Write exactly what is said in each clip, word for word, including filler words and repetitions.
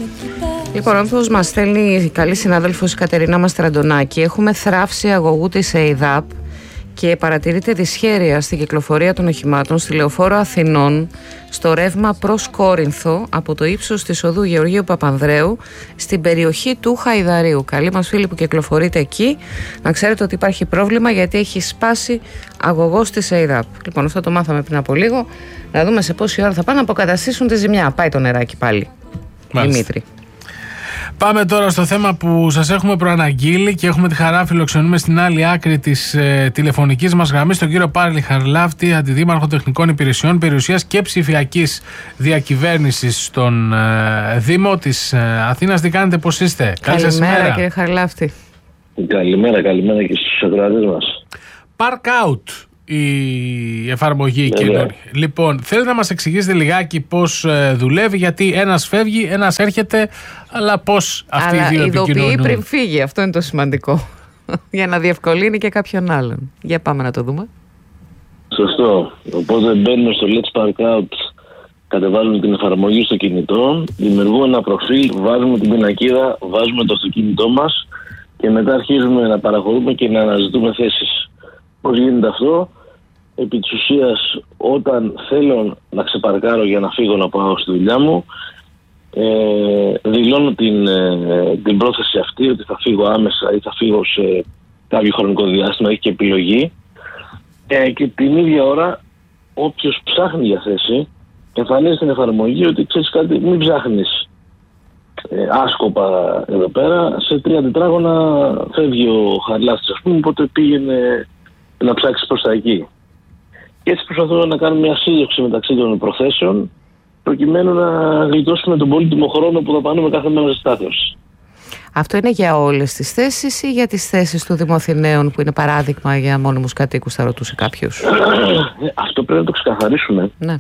Λοιπόν, όπως μας στέλνει η καλή συνάδελφος η Κατερίνα Μαστραντονάκη, έχουμε θράψη αγωγού της ΕΙΔΑΠ και παρατηρείται δυσχέρεια στην κυκλοφορία των οχημάτων στη Λεωφόρο Αθηνών στο ρεύμα προς Κόρινθο από το ύψος της οδού Γεωργίου Παπανδρέου στην περιοχή του Χαϊδαρίου. Καλή μας φίλοι που κυκλοφορείτε εκεί, να ξέρετε ότι υπάρχει πρόβλημα γιατί έχει σπάσει αγωγός της ΕΙΔΑΠ. Λοιπόν, αυτό το μάθαμε πριν από λίγο. Να δούμε σε πόση ώρα θα πάνε να αποκαταστήσουν τη ζημιά. Πάει το νεράκι πάλι. Μάλιστα. Δημήτρη. Πάμε τώρα στο θέμα που σας έχουμε προαναγγείλει και έχουμε τη χαρά να φιλοξενούμε στην άλλη άκρη της ε, τηλεφωνικής μας γραμμής τον κύριο Παύλο Χαρλάφτη, Αντιδήμαρχο Τεχνικών Υπηρεσιών, Περιουσίας και Ψηφιακής Διακυβέρνησης στον ε, Δήμο της ε, Αθήνας. Τι κάνετε, πώς είστε? Καλημέρα κύριε Χαρλάφτη. Καλημέρα, καλημέρα και στους ακροατές μας. Park Out η εφαρμογή καινούργια. Λοιπόν, θέλετε να μας εξηγήσετε λιγάκι πώς ε, δουλεύει, γιατί ένας φεύγει, ένας έρχεται, αλλά πώς αυτοί αλλά οι δύο επικοινωνούν. ειδοποιεί πριν φύγει, αυτό είναι το σημαντικό. Για να διευκολύνει και κάποιον άλλον. Για πάμε να το δούμε. Σωστό. Οπότε μπαίνουμε στο Let's Park Out, κατεβάζουμε την εφαρμογή στο κινητό, δημιουργούμε ένα προφίλ, βάζουμε την πινακίδα, βάζουμε το αυτοκίνητό μας και μετά αρχίζουμε να παραχωρούμε και να αναζητούμε θέσεις. Πώς γίνεται αυτό? Επί της ουσίας, όταν θέλω να ξεπαρκάρω για να φύγω να πάω στη δουλειά μου, ε, δηλώνω την, ε, την πρόθεση αυτή ότι θα φύγω άμεσα ή θα φύγω σε κάποιο χρονικό διάστημα, έχει και επιλογή, ε, και την ίδια ώρα όποιος ψάχνει για θέση εμφανίζει στην εφαρμογή ότι ξέρεις κάτι, μην ψάχνεις ε, άσκοπα εδώ πέρα, σε τρία τετράγωνα φεύγει ο Χαρλάφτης, ας πούμε, οπότε πήγαινε να ψάξει προς τα εκεί. Και έτσι προσπαθούμε να κάνουμε μια σύλληψη μεταξύ των προθέσεων, προκειμένου να γλιτώσουμε τον πολύτιμο χρόνο που θα πανούμε κάθε μέρα στη στάθμευση. Αυτό είναι για όλες τις θέσεις ή για τις θέσεις του Δήμου Αθηναίων, που είναι παράδειγμα για μόνιμους κατοίκους, θα ρωτούσε κάποιος? Αυτό πρέπει να το ξεκαθαρίσουμε. Ναι.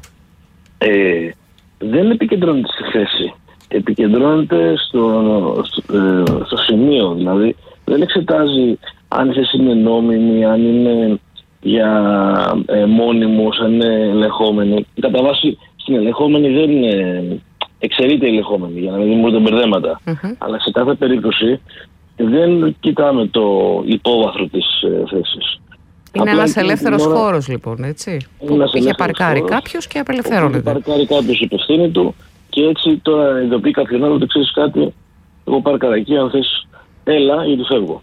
Ε, δεν επικεντρώνεται στη θέση. Επικεντρώνεται στο, στο, ε, στο σημείο. Δηλαδή δεν εξετάζει αν η θέση είναι νόμιμη, αν είναι για ε, μόνιμους, αν είναι ελεγχόμενη. Κατά βάση στην ελεγχόμενη δεν είναι, εξαιρείται η ελεγχόμενη για να μην δημιουργούνται μπερδέματα. Mm-hmm. Αλλά σε κάθε περίπτωση δεν κοιτάμε το υπόβαθρο της ε, θέσης. Είναι ένας ελεύθερος ώρα... χώρος λοιπόν, έτσι. Που είχε παρκάρει κάποιος και απελευθερώνεται. Είχε παρκάρει κάποιος υπευθύνη του και έτσι τώρα ειδοποιεί κάποιον άλλο ότι ξέρεις κάτι, εγώ παρκάρα εκεί, αν θες έλα γιατί φεύγω.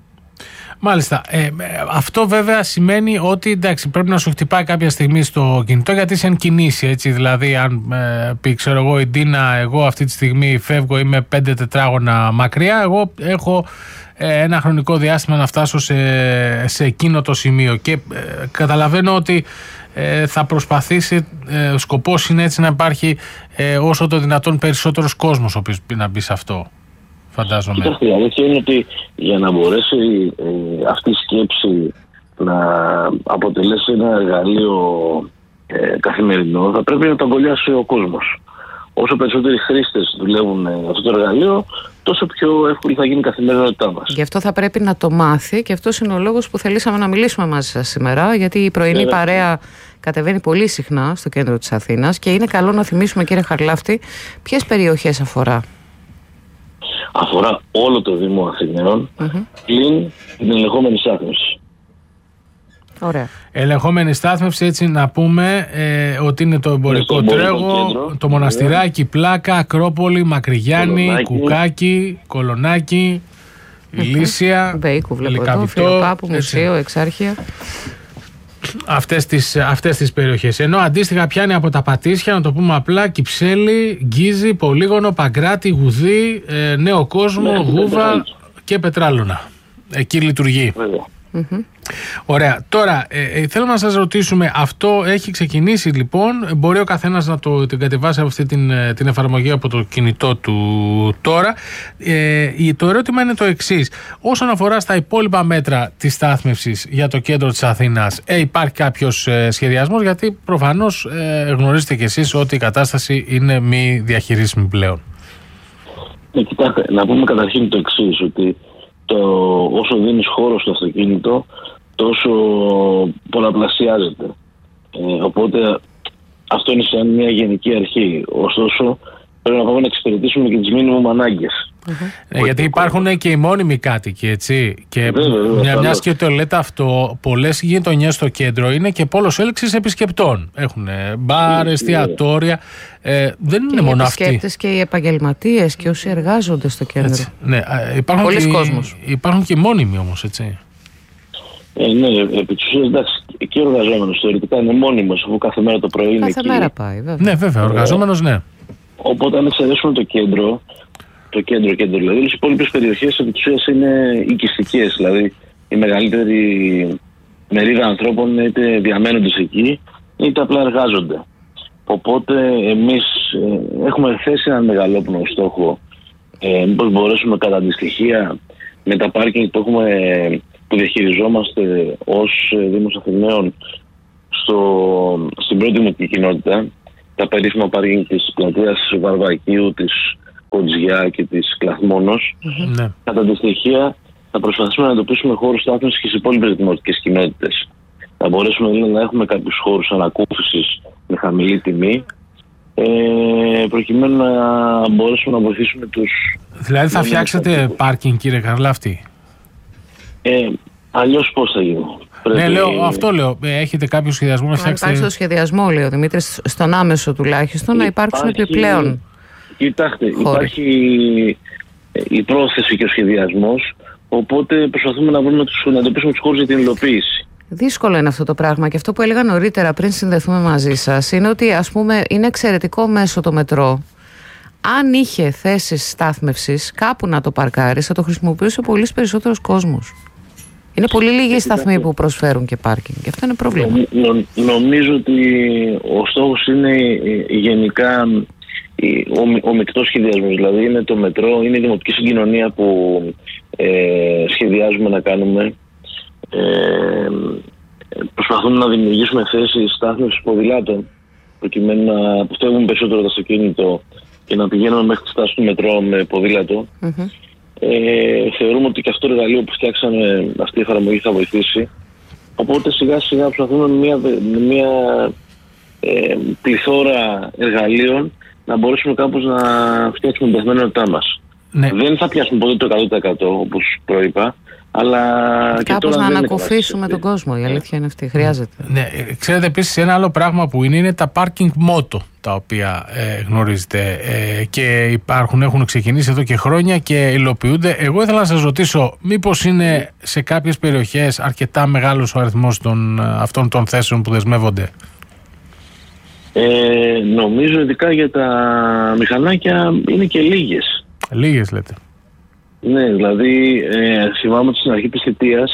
Μάλιστα. Ε, αυτό βέβαια σημαίνει ότι εντάξει, πρέπει να σου χτυπάει κάποια στιγμή στο κινητό γιατί είσαι εν κινήσει. Έτσι, δηλαδή, αν ε, πει, ξέρω εγώ, η Ντίνα, εγώ αυτή τη στιγμή φεύγω, είμαι πέντε τετράγωνα μακριά. Εγώ έχω ε, ένα χρονικό διάστημα να φτάσω σε, σε εκείνο το σημείο. Και ε, καταλαβαίνω ότι ε, θα προσπαθήσει, ε, ο σκοπός είναι έτσι να υπάρχει ε, όσο το δυνατόν περισσότερος κόσμος ο οποίος να μπει σε αυτό. Φαντάζομαι. Κοιτάξτε, η αλήθεια είναι ότι για να μπορέσει ε, αυτή η σκέψη να αποτελέσει ένα εργαλείο ε, καθημερινό, θα πρέπει να το αγκαλιάσει ο κόσμος. Όσο περισσότεροι χρήστες δουλεύουν ε, αυτό το εργαλείο, τόσο πιο εύκολη θα γίνει η καθημερινότητά μας. Γι' αυτό θα πρέπει να το μάθει και αυτός είναι ο λόγος που θελήσαμε να μιλήσουμε μαζί σας σήμερα, γιατί η πρωινή yeah. παρέα κατεβαίνει πολύ συχνά στο κέντρο της Αθήνας και είναι καλό να θυμίσουμε, κύριε Χαρλάφτη, ποιες περιοχές αφορά. Αφορά όλο το Δήμο Αθηναίων, mm-hmm. πλην την ελεγχόμενη στάθμευση. Ωραία. Ελεγχόμενη στάθμευση, έτσι να πούμε ε, ότι είναι το εμπορικό, το εμπορικό τρέγο, κέντρο, το Μοναστηράκι, yeah. Πλάκα, Ακρόπολη, Μακρυγιάννη, Κολονάκι. Κουκάκι, Κολονάκι, mm-hmm. Ηλίσια, Μπέικου, βλέπω εδώ, Φιλοπάπου, Μουσείο, Εξάρχεια. Αυτές τις, αυτές τις περιοχές. Ενώ αντίστοιχα πιάνει από τα Πατήσια, να το πούμε απλά, Κυψέλη, Γκίζη, Πολύγωνο, Παγκράτη, Γουδί, ε, Νέο Κόσμο, ναι, Γούβα και Πετράλωνα. Εκεί λειτουργεί. Mm-hmm. Ωραία. Τώρα ε, ε, θέλουμε να σας ρωτήσουμε, αυτό έχει ξεκινήσει λοιπόν, μπορεί ο καθένας να το την κατεβάσει από αυτή την, την εφαρμογή από το κινητό του τώρα. Ε, το ερώτημα είναι το εξής: όσον αφορά στα υπόλοιπα μέτρα της στάθμευσης για το κέντρο της Αθήνας, ε, υπάρχει κάποιος ε, σχεδιασμός? Γιατί προφανώς ε, γνωρίζετε κι εσείς ότι η κατάσταση είναι μη διαχειρίσιμη πλέον. Ε, κοιτάξτε, να πούμε καταρχήν το εξής, ότι το, όσο δίνεις χώρο στο αυτοκίνητο, τόσο πολλαπλασιάζεται. Ε, οπότε αυτό είναι σαν μια γενική αρχή. Ωστόσο, πρέπει να πάμε να εξυπηρετήσουμε και τις μίνιμουμ ανάγκες. Mm-hmm. Ε, γιατί υπάρχουν και οι μόνιμοι κάτοικοι, έτσι. Και μια μιας και το λέτε αυτό, πολλές γειτονιές στο κέντρο είναι και πόλος έλξης επισκεπτών. Έχουν μπαρ, εστιατόρια. Ε, δεν είναι μόνο αυτοί. Οι επισκέπτες και οι επαγγελματίες και όσοι εργάζονται στο κέντρο. Έτσι, ναι, υπάρχουν πολλοί και, κόσμος. Υπάρχουν και μόνιμοι όμως, έτσι. Ε, ναι, επί της ουσίας, εντάξει, και ο εργαζόμενος θεωρητικά είναι μόνιμος, αφού κάθε μέρα το πρωί είναι κάθε εκεί. μέρα πάει, βέβαια. Ναι, βέβαια, ο εργαζόμενος, ναι. Οπότε, αν εξαιρέσουμε το κέντρο, το κέντρο, κέντρο δηλαδή, οι υπόλοιπες περιοχές επί της ουσίας είναι οικιστικές. Δηλαδή, η μεγαλύτερη μερίδα ανθρώπων είτε διαμένονται εκεί, είτε απλά εργάζονται. Οπότε, εμείς ε, έχουμε θέσει έναν μεγαλόπνο στόχο. Ε, μήπως μπορέσουμε κατά αντιστοιχεία με τα πάρκινγκ που έχουμε. Που διαχειριζόμαστε ως Δήμος Αθηναίων στο, στην πρώτη δημοτική κοινότητα, τα περίφημα πάρκινγκ της πλατείας Βαρβακίου, της Κοντζιά και της Κλαθμόνος. Mm-hmm. Κατά τη στοιχεία θα προσπαθήσουμε να εντοπίσουμε χώρους στάθμευσης και στις υπόλοιπες δημοτικές κοινότητες. Θα μπορέσουμε δηλαδή, να έχουμε κάποιους χώρους ανακούφισης με χαμηλή τιμή, ε, προκειμένου να μπορέσουμε να βοηθήσουμε τους... Δηλαδή θα φτιάξετε πάρκινγκ, κύριε Καρλάφτη? Ε, αλλιώς πώς θα γίνει? Πρέπει... Ναι, λέω, αυτό λέω. Έχετε κάποιο σχεδιασμό να φτιάξετε? Υπάρχει στο σχεδιασμό, λέει ο Δημήτρης, στον άμεσο τουλάχιστον, υπάρχει... να υπάρξουν επιπλέον. Κοιτάξτε, χώροι. Υπάρχει η πρόθεση και ο σχεδιασμός, οπότε προσπαθούμε να, βρούμε τους, να εντοπίσουμε τους χώρους για την υλοποίηση. Δύσκολο είναι αυτό το πράγμα και αυτό που έλεγα νωρίτερα πριν συνδεθούμε μαζί σας είναι ότι ας πούμε είναι εξαιρετικό μέσο το μετρό. Αν είχε θέσεις στάθμευσης κάπου να το παρκάρει, θα το χρησιμοποιούσε πολύ περισσότερος κόσμος. Είναι πολύ λίγοι οι σταθμοί που προσφέρουν και πάρκινγκ και αυτό είναι πρόβλημα. Νο, νο, νομίζω ότι ο στόχος είναι γενικά ο, ο μεικτός σχεδιασμός. Δηλαδή είναι το μετρό, είναι η δημοτική συγκοινωνία που ε, σχεδιάζουμε να κάνουμε. Ε, προσπαθούμε να δημιουργήσουμε θέσεις στάθμευσης ποδηλάτων προκειμένου να αποφεύγουμε περισσότερο το αυτοκίνητο και να πηγαίνουμε μέχρι τη στάση του μετρό με ποδήλατο. Mm-hmm. Ε, θεωρούμε ότι και αυτό το εργαλείο που φτιάξαμε, αυτή η εφαρμογή θα βοηθήσει. Οπότε σιγά σιγά προσπαθούμε με μια, με μια ε, πληθώρα εργαλείων να μπορέσουμε κάπως να φτιάξουμε την καθημερινότητά μας. Ναι. Δεν θα πιάσουμε ποτέ το εκατό τοις εκατό όπως προείπα, αλλά κάπως να ανακουφίσουμε τον κόσμο, η αλήθεια είναι αυτή, χρειάζεται. Ναι, ξέρετε επίσης ένα άλλο πράγμα που είναι, είναι τα parking moto, τα οποία ε, γνωρίζετε ε, και υπάρχουν, έχουν ξεκινήσει εδώ και χρόνια και υλοποιούνται. Εγώ ήθελα να σας ρωτήσω, μήπως είναι σε κάποιες περιοχές αρκετά μεγάλος ο αριθμός των, αυτών των θέσεων που δεσμεύονται? Ε, νομίζω ειδικά για τα μηχανάκια είναι και λίγες. Λίγες λέτε? Ναι, δηλαδή ε, θυμάμαι ότι στην αρχή της θητείας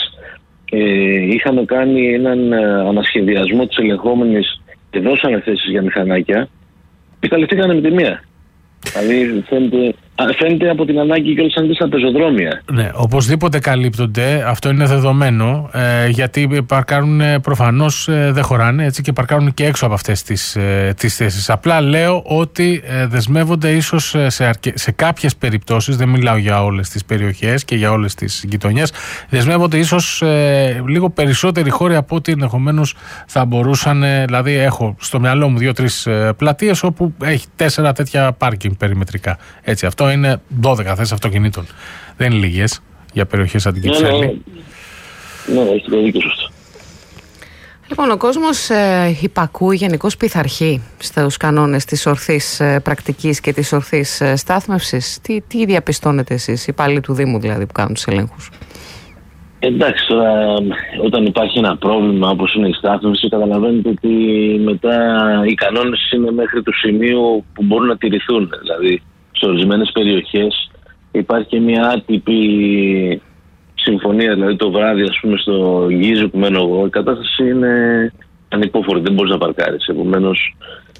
ε, είχαμε κάνει έναν ε, ανασχεδιασμό της ελεγχόμενης και δώσαμε θέσεις για μηχανάκια και καλυφθήκανε με τη μία. Δηλαδή φαίνεται, φαίνεται από την ανάγκη και όλες αντί στα πεζοδρόμια. Ναι, οπωσδήποτε καλύπτονται, αυτό είναι δεδομένο, ε, γιατί παρκάρουν προφανώς ε, δεν χωράνε, έτσι, και παρκάρουν και έξω από αυτές τις, ε, τις θέσεις. Απλά λέω ότι ε, δεσμεύονται ίσως σε, αρκε... σε κάποιες περιπτώσεις, δεν μιλάω για όλες τις περιοχές και για όλες τις γειτονιές, δεσμεύονται ίσως ε, λίγο περισσότεροι χώροι από ό,τι ενδεχομένως θα μπορούσαν. Ε, δηλαδή έχω στο μυαλό μου δύο-τρεις ε, πλατείες όπου έχει τέσσερα τέτοια πάρκινγκ περιμετρικά. Έτσι, αυτό είναι δώδεκα θέσεις αυτοκινήτων. Δεν είναι λίγες για περιοχές σαν την Κυψέλη. Ναι, ναι, έχει το δίκιο σωστό. Λοιπόν, ο κόσμος ε, υπακούει, γενικώς πειθαρχεί στους κανόνες της ορθής ε, πρακτικής και της ορθής ε, στάθμευσης. Τι, τι διαπιστώνετε εσείς, οι υπάλληλοι του Δήμου δηλαδή που κάνουν τους ελέγχους? Εντάξει, τώρα όταν υπάρχει ένα πρόβλημα όπως είναι η στάθμευση, καταλαβαίνετε ότι μετά οι κανόνες είναι μέχρι του σημείου που μπορούν να τηρηθούν. Δηλαδή, σε ορισμένες περιοχές υπάρχει και μια άτυπη συμφωνία. Δηλαδή, το βράδυ, ας πούμε, στο Γίζο που μένω εγώ, η κατάσταση είναι ανυπόφορη, δεν μπορείς να παρκάρεις. Επομένως,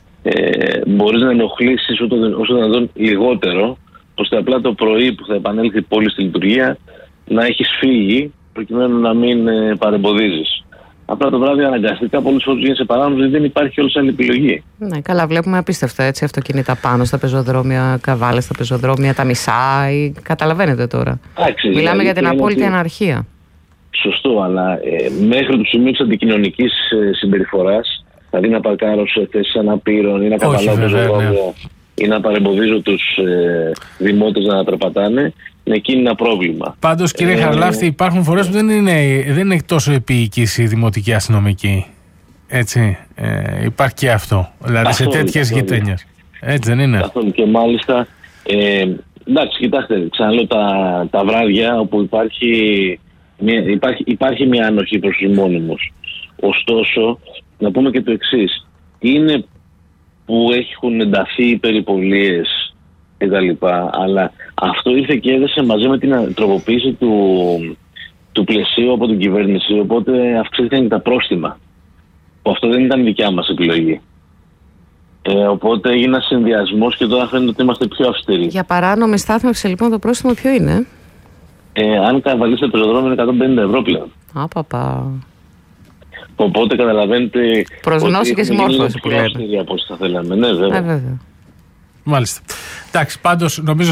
ε, μπορείς να ενοχλήσεις όσο δυνατόν λιγότερο, ώστε απλά το πρωί που θα επανέλθει η πόλη στη λειτουργία να έχεις φύγει, προκειμένου να μην ε, παρεμποδίζεις. Απλά το βράδυ αναγκαστικά πολλές φορές γίνεσαι παράνομος, δεν υπάρχει όλη άλλη επιλογή. Ναι, καλά, βλέπουμε απίστευτα έτσι αυτοκίνητα πάνω στα πεζοδρόμια, καβάλες στα πεζοδρόμια, τα μισά. Ή... Καταλαβαίνετε τώρα. Άξι, Μιλάμε δηλαδή, για την απόλυτη ότι... αναρχία. Σωστό, αλλά ε, μέχρι το σημείο της αντικοινωνικής ε, συμπεριφοράς, δηλαδή να παρκάρω σε θέσεις αναπήρων ή να καταλάβω πεζοδρόμια, ναι. ή να παρεμποδίζω τους ε, δημότες να περπατάνε, εκεί είναι ένα πρόβλημα. Πάντως, κύριε ε, Χαρλάφτη, υπάρχουν φορές που δεν είναι, δεν είναι τόσο επίοικης η δημοτική αστυνομική. Έτσι, ε, υπάρχει και αυτό. Δηλαδή καθόλου, σε τέτοιες γειτονιές. Έτσι δεν είναι? Καθόλου. Και μάλιστα, ε, εντάξει, κοιτάξτε, ξαναλέω τα, τα βράδια όπου υπάρχει μια, υπάρχει, υπάρχει μια ανοχή προς τους μόνιμους. Ωστόσο, να πούμε και το εξής. Είναι που έχουν ενταθεί οι περιπολίες και τα λοιπά, αλλά αυτό ήρθε και έδεσε μαζί με την τροποποίηση του, του πλαισίου από την κυβέρνηση, οπότε αυξήθηκαν και τα πρόστιμα. Αυτό δεν ήταν δικιά μας επιλογή. Ε, οπότε έγινε ένα συνδυασμός και τώρα φαίνεται ότι είμαστε πιο αυστηροί. Για παράνομη στάθμευση λοιπόν το πρόστιμο ποιο είναι? Ε, αν καβαλήσετε πεζοδρόμιο είναι εκατόν πενήντα ευρώ πλέον. Άπαπα. Οπότε καταλαβαίνετε. Προς γνώση και συμμόρφωση που λέμε. Από όσο θα θέλαμε. Ναι, βέβαια. Ε, βέβαια. Μάλιστα. Εντάξει, πάντως νομίζω